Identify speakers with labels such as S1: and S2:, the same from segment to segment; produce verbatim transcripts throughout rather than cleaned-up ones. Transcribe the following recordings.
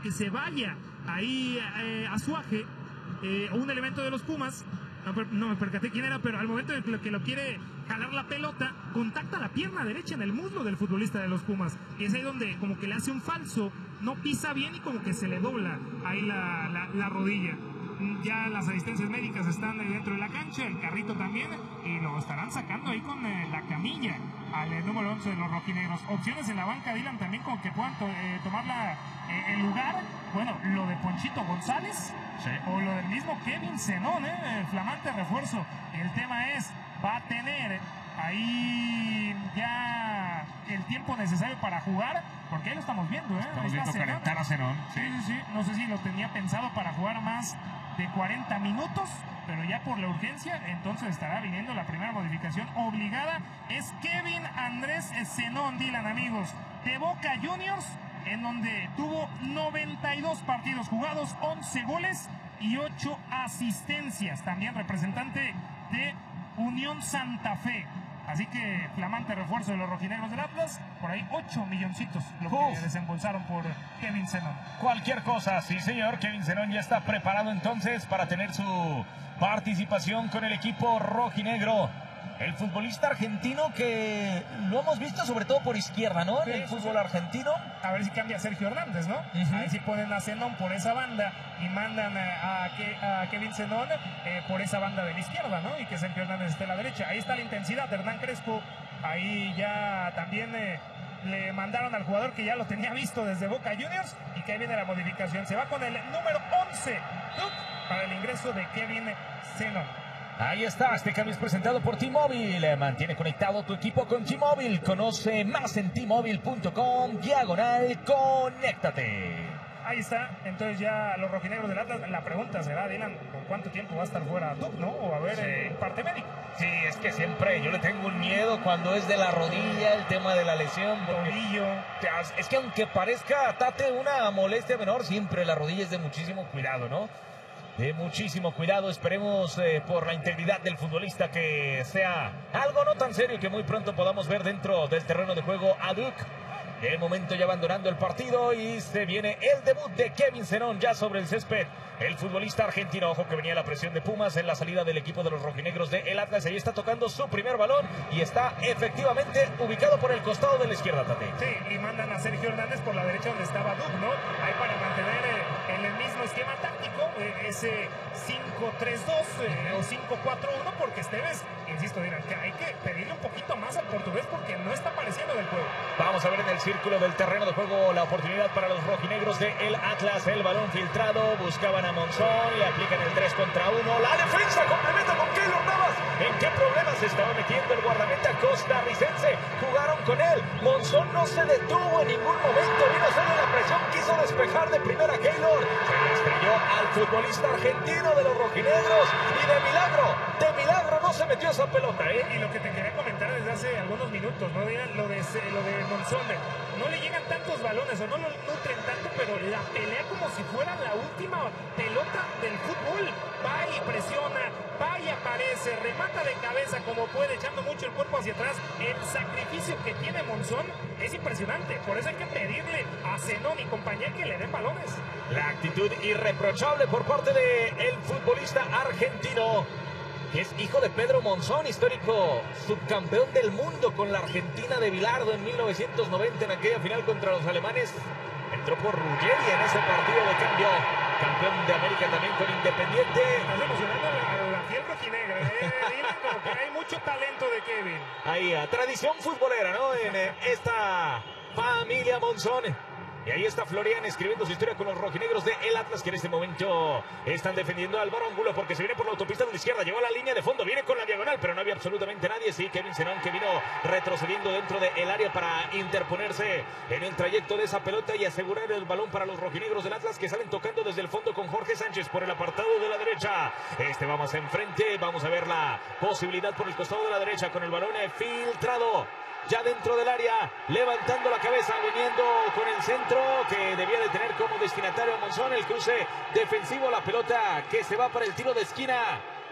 S1: que se vaya ahí eh, Azuaje, eh, un elemento de los Pumas. No me percaté quién era, pero al momento de que lo quiere jalar la pelota, contacta la pierna derecha en el muslo del futbolista de los Pumas. Y es ahí donde como que le hace un falso, no pisa bien y como que se le dobla ahí la, la, la rodilla. Ya las asistencias médicas están dentro de la cancha, el carrito también, y lo estarán sacando ahí con eh, la camilla al eh, número once de los rojinegros. Opciones en la banca, Dylan, también como que puedan to eh, tomar la, eh, el lugar. Bueno, lo de Ponchito González, sí, o lo del mismo Kevin Zenón, eh, flamante refuerzo. El tema es, va a tener ahí ya el tiempo necesario para jugar, porque ahí lo estamos viendo, ¿eh?
S2: Estamos viendo calentar a Zenón.
S1: Sí, sí, sí. No sé si lo tenía pensado para jugar más de cuarenta minutos, pero ya por la urgencia, entonces estará viniendo la primera modificación obligada. Es Kevin Andrés Zenón, Dylan, amigos, de Boca Juniors, en donde tuvo noventa y dos partidos jugados, once goles y ocho asistencias. También representante de Unión Santa Fe. Así que flamante refuerzo de los rojinegros del Atlas. Por ahí ocho milloncitos lo que Uf. desembolsaron por Kevin Zenón.
S2: Cualquier cosa, sí señor. Kevin Zenón ya está preparado entonces para tener su participación con el equipo rojinegro. El futbolista argentino que lo hemos visto sobre todo por izquierda, ¿no? En sí, el fútbol sí. argentino.
S1: A ver si cambia Sergio Hernández, ¿no? Uh-huh. A ver si ponen a Zenón por esa banda y mandan a, a, a Kevin Zenón eh, por esa banda de la izquierda, ¿no? Y que Sergio Hernández esté a la derecha. Ahí está la intensidad de Hernán Crespo. Ahí ya también eh, le mandaron al jugador que ya lo tenía visto desde Boca Juniors y que ahí viene la modificación. Se va con el número once para el ingreso de Kevin Zenón.
S2: Ahí está, este cambio es presentado por T-Mobile. Mantiene conectado tu equipo con T-Mobile. Conoce más en T Mobile punto com, diagonal, conéctate.
S1: Ahí está, entonces ya los rojinegros del Atlas, la pregunta será, Dylan, ¿por cuánto tiempo va a estar fuera Duke, no? O a ver, sí. eh, parte médico.
S2: Sí, es que siempre yo le tengo un miedo cuando es de la rodilla, el tema de la lesión.
S1: Rodillo.
S2: Es que aunque parezca, Tate, una molestia menor, siempre la rodilla es de muchísimo cuidado, ¿no? De muchísimo cuidado, esperemos eh, por la integridad del futbolista que sea algo no tan serio y que muy pronto podamos ver dentro del terreno de juego a Duke. De momento ya abandonando el partido y se viene el debut de Kevin Zenón ya sobre el césped. El futbolista argentino, ojo que venía la presión de Pumas en la salida del equipo de los rojinegros de el Atlas. Ahí está tocando su primer balón y está efectivamente ubicado por el costado de la izquierda, Tate.
S1: Sí, y mandan a Sergio Hernández por la derecha donde estaba Duke, ¿no? Ahí para mantener eh, en el mismo esquema táctico, eh, ese cinco tres dos eh, o cinco cuatro uno, porque Esteves, insisto, dirán que hay que pedirle un poquito más al portugués porque no está apareciendo del juego.
S2: Vamos a ver en el círculo del terreno de juego la oportunidad para los rojinegros de el Atlas. El balón filtrado, buscaban a Monzón, le aplican el tres contra uno. La defensa complementa con Keylor Navas. ¿En qué problemas se estaba metiendo el guardameta costarricense? Jugaron con él. Monzón no se detuvo en ningún momento. Vino a hacerle la presión, quiso despejar de primera Keylor. Se le estrelló al futbolista argentino de los rojinegros. Y de milagro, de milagro no se metió esa pelota, ¿eh?
S1: Y lo que te quería comentar desde hace algunos minutos, ¿no? Lo de, lo de Monzón. No le llegan tantos balones o no lo nutren tanto, pero la pelea como si fuera la última pelota del fútbol. Va y presiona, va y aparece, remata de cabeza como puede, echando mucho el cuerpo hacia atrás. El sacrificio que tiene Monzón es impresionante. Por eso hay que pedirle a Zenón y compañía que le den balones.
S2: La actitud irreprochable por parte del futbolista argentino, que es hijo de Pedro Monzón, histórico subcampeón del mundo con la Argentina de Bilardo en mil novecientos noventa en aquella final contra los alemanes. Entró por Ruggeri en ese partido de cambio. Campeón de América también con Independiente.
S1: Estás emocionando a la fiel rojinegra, ¿eh? Como que hay mucho talento de Kevin.
S2: Ahí, a tradición futbolera, ¿no? En eh, esta familia Monzón. Y ahí está Florian escribiendo su historia con los rojinegros de el Atlas, que en este momento están defendiendo a Álvaro Angulo porque se viene por la autopista de la izquierda, llegó a la línea de fondo, viene con la diagonal, pero no había absolutamente nadie. Sí, Kevin Zenón, que vino retrocediendo dentro del área para interponerse en el trayecto de esa pelota y asegurar el balón para los rojinegros del Atlas, que salen tocando desde el fondo con Jorge Sánchez por el apartado de la derecha. Este va más enfrente, vamos a ver la posibilidad por el costado de la derecha con el balón filtrado. Ya dentro del área, levantando la cabeza, viniendo con el centro, que debía de tener como destinatario a Monzón. El cruce defensivo, la pelota que se va para el tiro de esquina.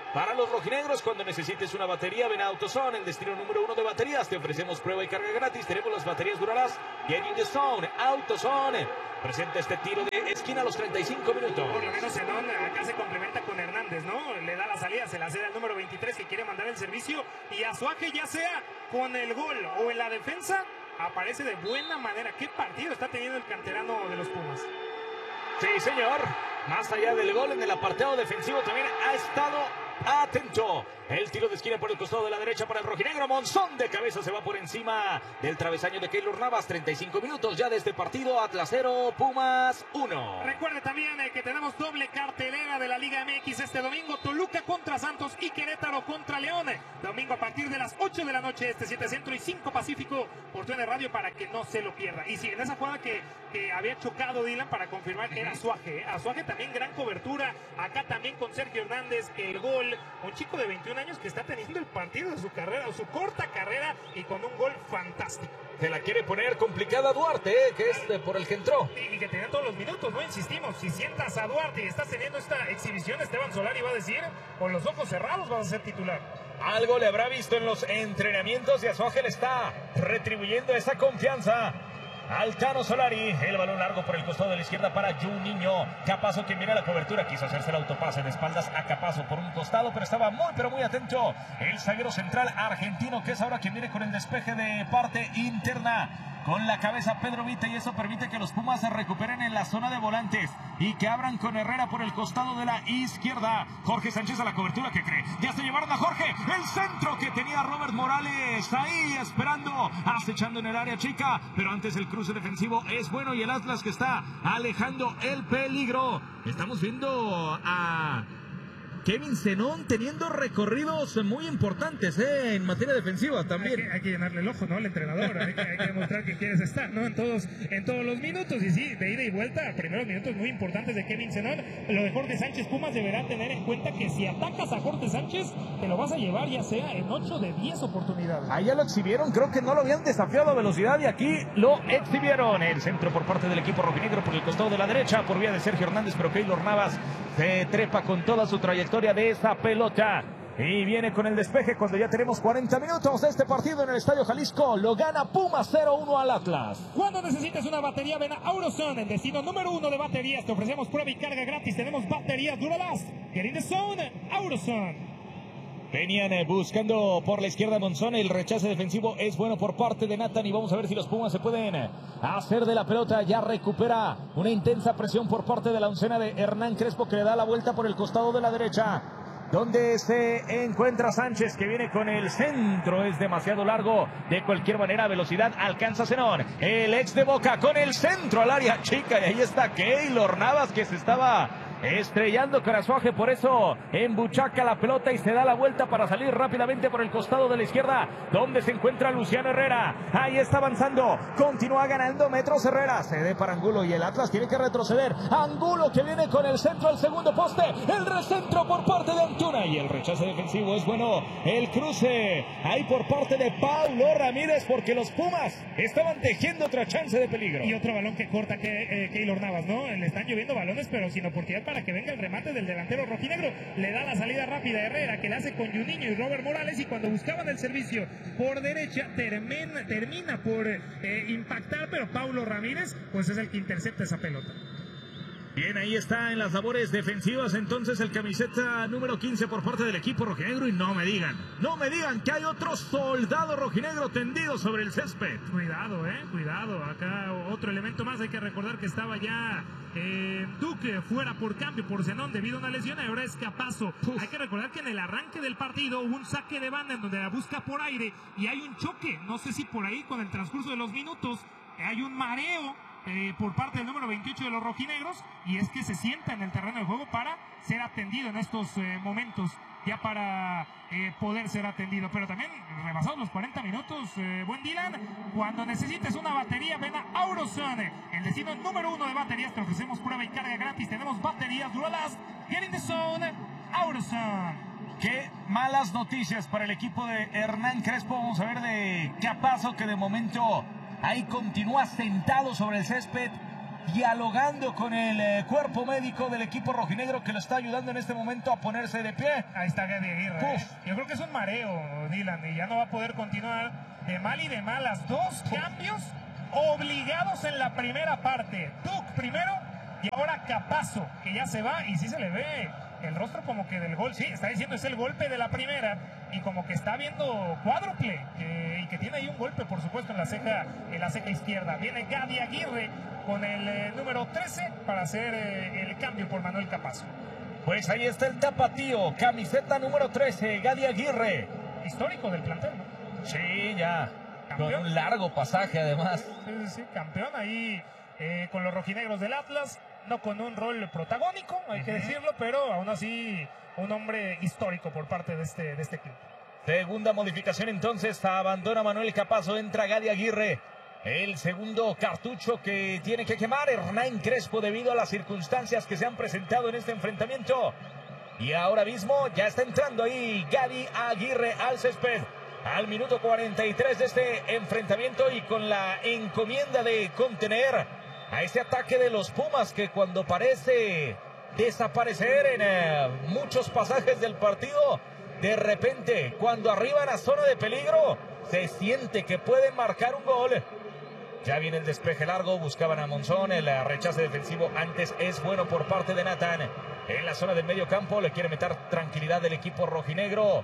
S2: para los rojinegros. Cuando necesites una batería, ven a AutoZone, el destino número uno de baterías. Te ofrecemos prueba y carga gratis. Tenemos las baterías Duralast. Get in the zone. AutoZone presenta este tiro de esquina a los treinta y cinco minutos.
S1: Por lo menos Zenón acá se complementa con Hernández, ¿no? Le da la salida, se la cede al número veintitrés que quiere mandar el servicio. Y Azuaje, ya sea con el gol o en la defensa, aparece de buena manera. ¿Qué partido está teniendo el canterano de los Pumas?
S2: Sí, señor. Más allá del gol, en el apartado defensivo también ha estado atento. El tiro de esquina por el costado de la derecha para el rojinegro. Monzón de cabeza se va por encima del travesaño de Keylor Navas. treinta y cinco minutos ya de este partido. Atlas cero, Pumas uno.
S1: Recuerde también eh, que tenemos doble cartelera de la Liga M X este domingo. Toluca contra Santos y Querétaro contra León. Domingo a partir de las ocho de la noche, este siete Centro y cinco Pacífico por T N Radio para que no se lo pierda. Y si en esa jugada que, que había chocado Dylan, para confirmar, era Azuaje. ¿eh? Azuaje también gran cobertura. Acá también con Sergio Hernández el gol. Un chico de veintiún años que está teniendo el partido de su carrera, o su corta carrera, y con un gol fantástico.
S2: Se la quiere poner complicada Duarte, ¿eh? Que es de por el que entró.
S1: Y, y que tenía todos los minutos, ¿no? Insistimos, si sientas a Duarte y estás teniendo esta exhibición, Esteban Solari va a decir, con los ojos cerrados vas a ser titular.
S2: Algo le habrá visto en los entrenamientos y Azuaje le está retribuyendo esa confianza al Tano Solari. El balón largo por el costado de la izquierda para Juninho. Capazo que mira la cobertura, quiso hacerse el autopase de espaldas a Capazo por un costado, pero estaba muy pero muy atento el zaguero central argentino, que es ahora quien viene con el despeje de parte interna. Con la cabeza Pedro Vita, y eso permite que los Pumas se recuperen en la zona de volantes y que abran con Herrera por el costado de la izquierda. Jorge Sánchez a la cobertura, que cree. Ya se llevaron a Jorge. El centro que tenía Robert Morales ahí esperando, acechando en el área chica. Pero antes el cruce defensivo es bueno y el Atlas que está alejando el peligro. Estamos viendo a Kevin Zenón teniendo recorridos muy importantes ¿eh? en materia defensiva también.
S1: Hay que, hay que llenarle el ojo, ¿no? Al entrenador. Hay que, hay que demostrar que quieres estar, ¿no? En todos, en todos los minutos. Y sí, de ida y vuelta, primeros minutos muy importantes de Kevin Zenón. Lo de Jorge Sánchez, Pumas deberá tener en cuenta que si atacas a Jorge Sánchez, te lo vas a llevar ya sea en ocho de diez oportunidades.
S2: Allá lo exhibieron, creo que no lo habían desafiado a velocidad y aquí lo exhibieron. El centro por parte del equipo rojinegro por el costado de la derecha, por vía de Sergio Hernández, pero Keylor Navas se trepa con toda su trayectoria de esa pelota y viene con el despeje cuando ya tenemos cuarenta minutos de este partido en el Estadio Jalisco. Lo gana Pumas cero uno al Atlas.
S1: Cuando necesites una batería, ven a AutoZone, el destino número uno de baterías. Te ofrecemos prueba y carga gratis. Tenemos baterías Duralast. Get in the zone, AutoZone.
S2: Venían buscando por la izquierda Monzón. El rechace defensivo es bueno por parte de Nathan y vamos a ver si los Pumas se pueden hacer de la pelota. Ya recupera una intensa presión por parte de la oncena de Hernán Crespo, que le da la vuelta por el costado de la derecha, donde se encuentra Sánchez, que viene con el centro. Es demasiado largo. De cualquier manera, velocidad alcanza Zenón. El ex de Boca con el centro al área chica. Y ahí está Keylor Navas, que se estaba estrellando con Azuaje, por eso embuchaca la pelota y se da la vuelta para salir rápidamente por el costado de la izquierda, donde se encuentra Luciano Herrera. Ahí está avanzando, continúa ganando metros Herrera, cede para Angulo y el Atlas tiene que retroceder. Angulo, que viene con el centro al segundo poste, el recentro por parte de Antuna y el rechazo defensivo es bueno. El cruce ahí por parte de Paulo Ramírez, porque los Pumas estaban tejiendo otra chance de peligro.
S1: Y otro balón que corta que, eh, Keylor Navas, ¿no? Le están lloviendo balones, pero sin oportunidad para que venga el remate del delantero rojinegro. Le da la salida rápida a Herrera, que le hace con Juninho y Robert Morales, y cuando buscaban el servicio por derecha termina, termina por eh, impactar, pero Paulo Ramírez pues es el que intercepta esa pelota.
S2: Bien, ahí está en las labores defensivas entonces el camiseta número quince por parte del equipo rojinegro. Y no me digan, no me digan que hay otro soldado rojinegro tendido sobre el césped.
S1: Cuidado, eh, cuidado. Acá otro elemento más. Hay que recordar que estaba ya eh, Duque fuera por cambio por Zenón debido a una lesión. Ahora es Capazo. Uf. Hay que recordar que en el arranque del partido hubo un saque de banda en donde la busca por aire y hay un choque. No sé si por ahí con el transcurso de los minutos hay un mareo Eh, por parte del número veintiocho de los rojinegros, y es que se sienta en el terreno de juego para ser atendido en estos eh, momentos, ya para eh, poder ser atendido. Pero también rebasados los cuarenta minutos, eh, buen Dylan, cuando necesites una batería ven a AutoZone, el destino número uno de baterías. Te ofrecemos prueba y carga gratis. Tenemos baterías Duralast. Get in the zone, AutoZone.
S2: Qué malas noticias para el equipo de Hernán Crespo. Vamos a ver de Capazo, que de momento ahí continúa sentado sobre el césped. dialogando con el eh, cuerpo médico del equipo rojinegro que lo está ayudando en este momento a ponerse de pie.
S1: Ahí está Gadi Aguirre. ¿eh? Yo creo que es un mareo, Dylan, y ya no va a poder continuar de mal y de malas. Dos cambios obligados en la primera parte. Tuc primero y ahora Capazo, que ya se va y sí se le ve el rostro como que del gol. Sí, está diciendo es el golpe de la primera y como que está viendo cuádruple eh, y que tiene ahí un golpe, por supuesto, en la ceja, en la ceja izquierda. Viene Gadi Aguirre con el eh, número trece para hacer eh, el cambio por Manuel Capazo.
S2: Pues ahí está el tapatío, camiseta número trece, Gadi Aguirre.
S1: Histórico del plantel, ¿no?
S2: Sí, ya.
S1: ¿Campeón?
S2: Con un largo pasaje, además.
S1: Sí, sí, sí, campeón ahí eh, con los rojinegros del Atlas. No con un rol protagónico, hay uh-huh. que decirlo, pero aún así un hombre histórico por parte de este, de este club.
S2: Segunda modificación entonces, abandona Manuel Capazo, entra Gadi Aguirre. El segundo cartucho que tiene que quemar Hernán Crespo debido a las circunstancias que se han presentado en este enfrentamiento. Y ahora mismo ya está entrando ahí Gadi Aguirre al césped. Al minuto cuarenta y tres de este enfrentamiento y con la encomienda de contener a este ataque de los Pumas que cuando parece desaparecer en eh, muchos pasajes del partido, de repente cuando arriban a zona de peligro se siente que pueden marcar un gol. Ya viene el despeje largo, buscaban a Monzón, el rechace defensivo antes es bueno por parte de Nathan. En la zona del medio campo le quiere meter tranquilidad del equipo rojinegro.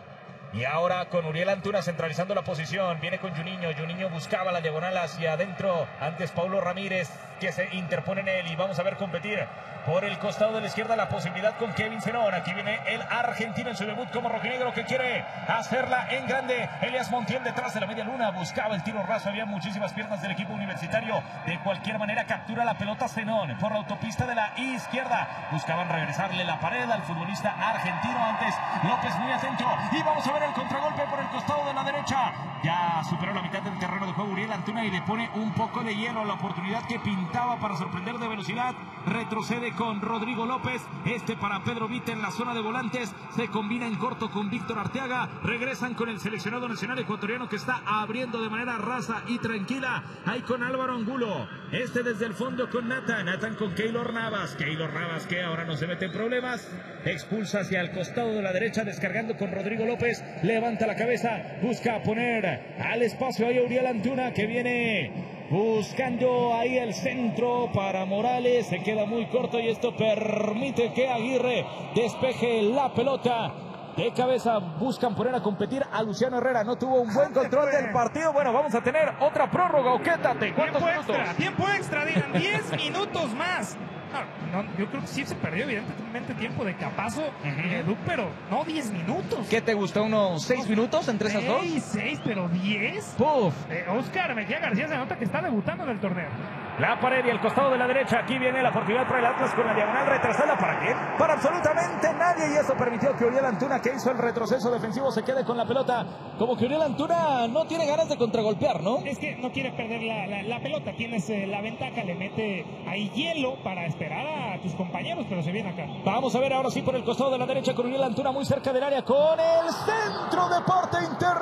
S2: Y ahora con Uriel Antuna centralizando la posición. Viene con Juninho. Juninho buscaba la diagonal hacia adentro. Antes Paulo Ramírez que se interpone en él. Y vamos a ver competir por el costado de la izquierda la posibilidad con Kevin Zenón. Aquí viene el argentino en su debut como rojinegro que quiere hacerla en grande. Elias Montiel detrás de la media luna. Buscaba el tiro raso. Había muchísimas piernas del equipo universitario. De cualquier manera captura la pelota Zenón por la autopista de la izquierda. Buscaban regresarle la pared al futbolista argentino. Antes López muy atento. Y vamos a ver el contragolpe por el costado de la derecha. Ya superó la mitad del terreno de juego Uriel Antuna y le pone un poco de hielo a la oportunidad que pintaba para sorprender de velocidad. Retrocede con Rodrigo López. Este para Pedro Vite en la zona de volantes. Se combina en corto con Víctor Arteaga. Regresan con el seleccionado nacional ecuatoriano que está abriendo de manera rasa y tranquila. Ahí con Álvaro Angulo. Este desde el fondo con Nathan. Nathan con Keylor Navas. Keylor Navas que ahora no se mete en problemas. Expulsa hacia el costado de la derecha descargando con Rodrigo López. Levanta la cabeza, busca poner al espacio ahí a Uriel Antuna que viene buscando ahí el centro para Morales, se queda muy corto y esto permite que Aguirre despeje la pelota. De cabeza buscan poner a competir a Luciano Herrera, no tuvo un buen control del partido. Bueno, vamos a tener otra prórroga, Oquétate. ¿Cuántos
S1: tiempo
S2: minutos?
S1: Extra, tiempo extra, digan, diez minutos más. No, no, yo creo que sí se perdió evidentemente tiempo de Capazo, uh-huh. Edu, pero no diez minutos.
S2: ¿Qué te gustó? ¿Unos seis minutos entre esas dos?
S1: seis, seis, pero diez.
S2: Puf.
S1: Eh, Oscar Mejía García se nota que está debutando en el torneo.
S2: La pared y el costado de la derecha. Aquí viene la oportunidad para el Atlas con la diagonal retrasada. ¿Para qué? Para absolutamente nadie. Y eso permitió que Uriel Antuna, que hizo el retroceso defensivo, se quede con la pelota. Como que Uriel Antuna no tiene ganas de contragolpear, ¿no?
S1: Es que no quiere perder la, la, la pelota. Tienes eh, la ventaja. Le mete ahí hielo para esperar a tus compañeros, pero se viene acá.
S2: Vamos a ver ahora sí por el costado de la derecha con Uriel Antuna muy cerca del área con el centro de parte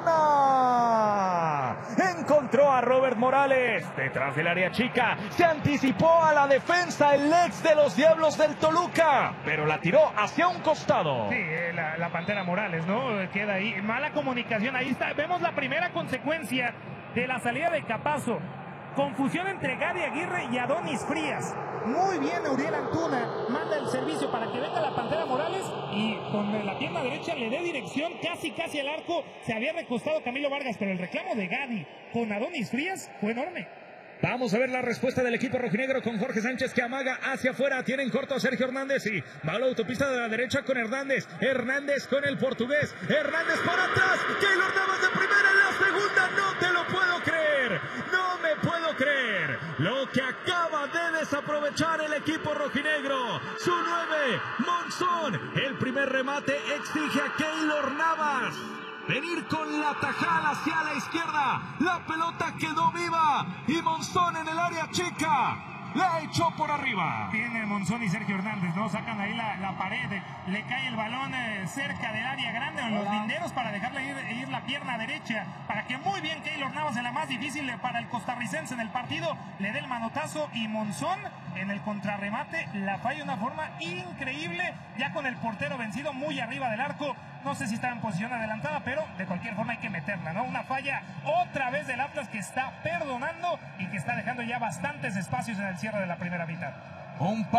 S2: interna. Encontró a Robert Morales detrás del área chica. Se anticipó a la defensa el ex de los Diablos del Toluca, pero la tiró hacia un costado.
S1: Sí, eh, la, la Pantera Morales, ¿no? Queda ahí. Mala comunicación. Ahí está. Vemos la primera consecuencia de la salida de Capazo. Confusión entre Gadi Aguirre y Adonis Frías. Muy bien Uriel Antuna. Manda el servicio para que venga la Pantera Morales y con la pierna derecha le dé dirección casi casi al arco. Se había recostado Camilo Vargas, pero el reclamo de Gadi con Adonis Frías fue enorme.
S2: Vamos a ver la respuesta del equipo rojinegro con Jorge Sánchez que amaga hacia afuera. Tienen corto a Sergio Hernández y va a la autopista de la derecha con Hernández. Hernández con el portugués. Hernández por atrás. Keylor Navas de primera en la segunda. No te lo puedo creer. No me puedo creer. Lo que acaba de desaprovechar el equipo rojinegro. Su nueve, Monzón. El primer remate exige a Keylor Navas venir con la tajada hacia la izquierda. La pelota quedó viva y Monzón en el área chica la echó por arriba.
S1: Viene Monzón y Sergio Hernández, ¿no? Sacan ahí la, la pared, le cae el balón eh, cerca del área grande o en los linderos para dejarle ir, ir la pierna derecha, para que muy bien Keylor Navas, en la más difícil para el costarricense en el partido, le dé el manotazo, y Monzón en el contrarremate la falla de una forma increíble, ya con el portero vencido muy arriba del arco. No sé si estaba en posición adelantada, pero de cualquier forma hay que meterla, ¿no? Una falla otra vez del Atlas, que está perdonando y que está dejando ya bastantes espacios en el cierre de la primera mitad.
S2: Un